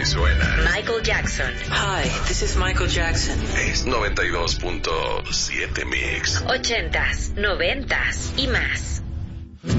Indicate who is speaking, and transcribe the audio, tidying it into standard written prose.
Speaker 1: que suena.
Speaker 2: Michael Jackson.
Speaker 3: Hi, this is Michael Jackson.
Speaker 1: Es 92.7 Mix.
Speaker 2: 80s, 90s y más.